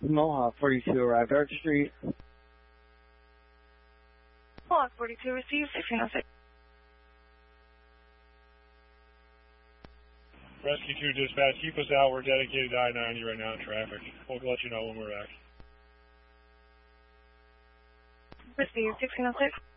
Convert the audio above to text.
Mohawk 42 arrived Arch Street. Mohawk 42 received 1606. Rescue 2 dispatch, keep us out. We're dedicated to I-90 right now in traffic. We'll let you know when we're back. Received 1606.